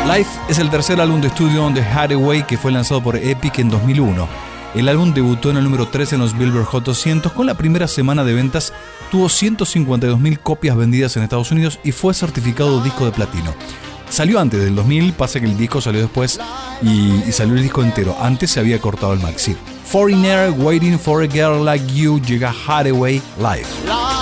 Life es el tercer álbum de estudio de Hathaway que fue lanzado por Epic en 2001. El álbum debutó en el número 3 en los Billboard Hot 200. Con la primera semana de ventas tuvo 152.000 copias vendidas en Estados Unidos y fue certificado disco de platino. Salió antes del 2000, pasa que el disco salió después y salió el disco entero. Antes se había cortado el maxi. Foreigner, Waiting for a Girl Like You, llega Hathaway Live.